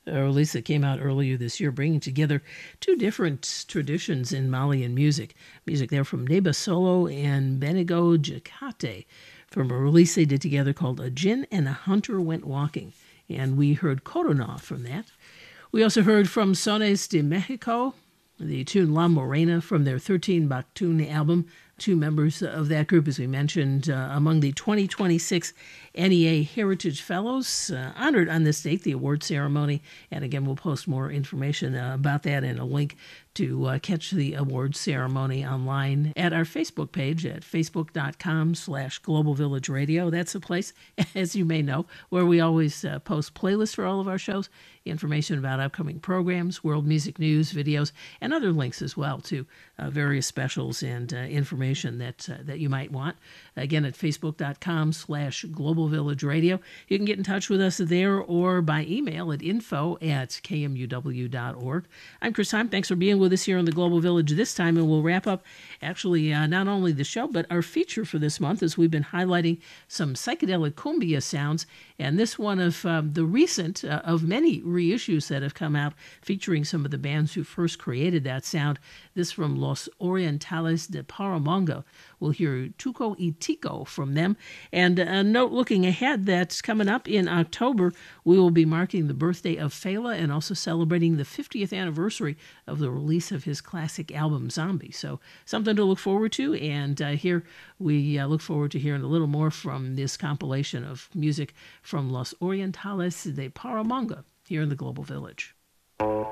A release that came out earlier this year, bringing together two different traditions in Malian music. Music there from Neba Solo and Benigo Jakate from a release they did together called A Djinn and a Hunter Went Walking. And we heard Corona from that. We also heard from Sones de Mexico, the tune La Morena from their 13 Baktun album. Two members of that group, as we mentioned, among the 2026 NEA Heritage Fellows, honored on this date, the award ceremony. And again, we'll post more information about that and a link to catch the award ceremony online at our Facebook page at facebook.com/Global Village Radio. That's a place, as you may know, where we always post playlists for all of our shows, information about upcoming programs, world music news, videos, and other links as well to various specials and information that you might want. Again, at facebook.com/Global Village Radio. You can get in touch with us there or by email at info@kmuw.org. I'm Chris Heim. Thanks for being with us here on the Global Village this time, and we'll wrap up actually not only the show, but our feature for this month, as we've been highlighting some psychedelic cumbia sounds, and this one of the recent of many reissues that have come out featuring some of the bands who first created that sound. This from Los Orientales de Paramonga. We'll hear Tuco y Tico from them. And a note looking ahead, that's coming up in October, we will be marking the birthday of Fela and also celebrating the 50th anniversary of the release of his classic album Zombie. So something to look forward to. And here we look forward to hearing a little more from this compilation of music from Los Orientales de Paramonga here in the Global Village.